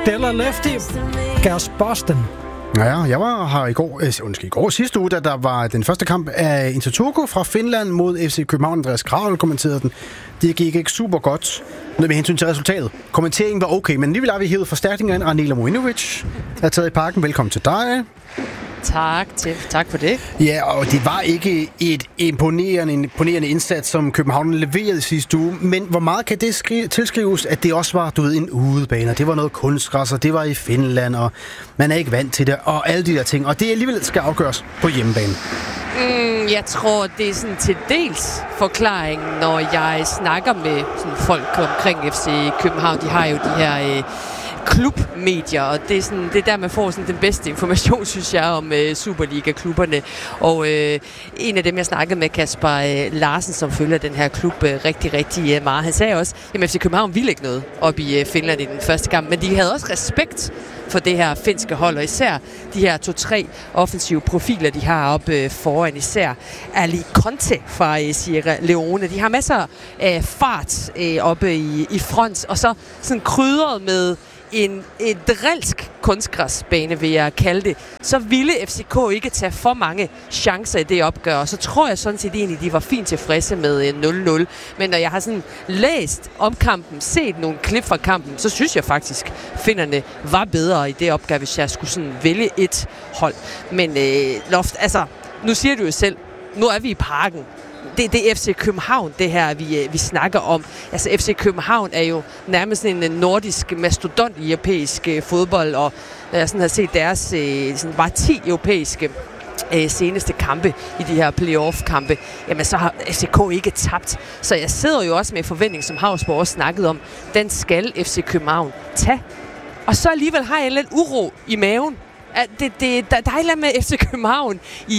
Stella Lefty gav os Boston. Ja, jeg var her i går sidste uge, da der var den første kamp af Inter Turku fra Finland mod FC København. Andreas Kravel kommenterede den. Det gik ikke super godt med hensyn til resultatet. Kommenteringen var okay, men alligevel har vi hævet forstærkninger ind. Arnela Mojinovic er taget i parken. Velkommen til dig. Tak for det. Ja, og det var ikke et imponerende indsats, som København leverede sidste uge. Men hvor meget kan det tilskrives, at det også var, en udebane? Det var noget kunstgræs, og det var i Finland, og man er ikke vant til det, og alle de der ting. Og det alligevel skal afgøres på hjemmebane. Jeg tror, det er sådan til dels forklaringen, når jeg snakker med sådan folk omkring FC København. De har jo de her klubmedier, og det er der, man får sådan den bedste information, synes jeg, om Superliga-klubberne. Og en af dem, jeg snakkede med, Kasper Larsen, som følger den her klub rigtig, rigtig meget, han sagde også, at FC København ville ikke noget op i Finland i den første kamp, men de havde også respekt for det her finske hold, og især de her 2-3 offensive profiler, de har oppe foran, især Ali Conte fra Sierra Leone. De har masser af fart oppe i front, og så sådan krydret med en drilsk kunstgræsbane, vil jeg kalde det, så ville FCK ikke tage for mange chancer i det opgør, og så tror jeg sådan set egentlig, de var fint tilfredse med 0-0. Men når jeg har sådan læst om kampen, set nogle klip fra kampen, så synes jeg faktisk, finnerne var bedre i det opgør, hvis jeg skulle sådan vælge et hold. Men Loft, altså, nu siger du jo selv, nu er vi i parken. Det er FC København, det her, vi snakker om. Altså, FC København er jo nærmest en nordisk mastodont i europæisk fodbold, og når jeg sådan har set deres sådan bare 10 europæiske seneste kampe i de her playoff-kampe, jamen så har FCK ikke tabt. Så jeg sidder jo også med forventning, som Havsborg også snakkede om, den skal FC København tage. Og så alligevel har jeg en lidt uro i maven. Der er et eller andet med FC København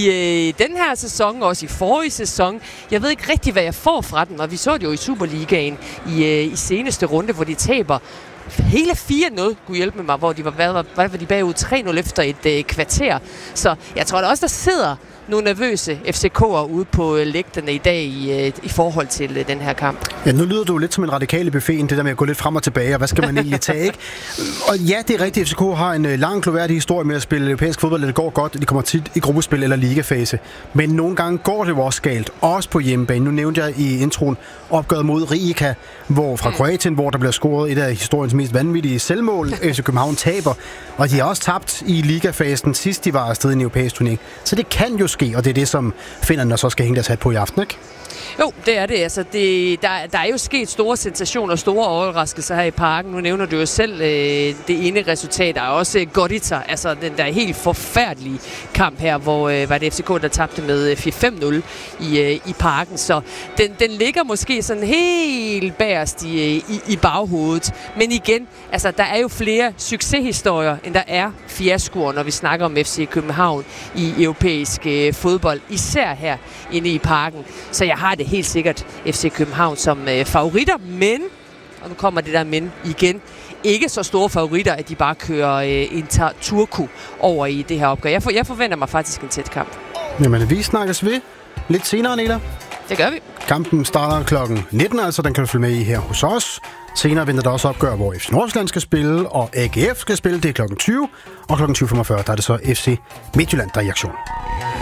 i den her sæson, også i forrige sæson. Jeg ved ikke rigtig, hvad jeg får fra den, og vi så det jo i Superligaen i seneste runde, hvor de taber hele 4-0, kunne hjælpe med mig, hvor de var de bagud 3-0 efter et kvarter. Så jeg tror da også, der sidder nogle nervøse FCK'ere ude på lægterne i dag i forhold til den her kamp. Ja, nu lyder du lidt som en radikal i buffeten, det der med at gå lidt frem og tilbage, og hvad skal man egentlig tage, ikke? Og ja, det er rigtigt, FCK har en lang, gloværdig historie med at spille europæisk fodbold, og det går godt, de kommer tit i gruppespil eller ligafase. Men nogle gange går det jo også galt, også på hjemmebane. Nu nævnte jeg i introen opgøret mod Rijeka, fra Kroatien, hvor der bliver scoret et af historiens mest vanvittige selvmål. FC København taber, og de har også tabt i ligafasen sidst de var afsted i en europæisk turnering. Så det kan jo ske, og det er det, som finnerne så skal hænge deres hat på i aften, ikke? Jo, det er det. Altså, der er jo sket store sensationer, store overraskelser her i parken. Nu nævner du jo selv det ene resultat. Der er også Gorica, altså den der helt forfærdelige kamp her, hvor var det FCK, der tabte med 4-5-0 i parken. Så den ligger måske sådan helt bagerst i baghovedet. Men igen, altså, der er jo flere succeshistorier, end der er fiaskoer, når vi snakker om FC København i europæisk fodbold. Især her inde i parken. Så jeg har det helt sikkert FC København som favoritter, men, og nu kommer det der men igen, ikke så store favoritter, at de bare kører Inter Turku over i det her opgør. Jeg forventer mig faktisk en tæt kamp. Jamen, vi snakkes ved lidt senere, Nela. Det gør vi. Kampen starter klokken 19, altså den kan du følge med i her hos os. Senere venter der også opgør, hvor FC Nordsjælland skal spille, og AGF skal spille, det er klokken 20. Og klokken 20.45, der er det så FC Midtjylland, der er i aktion.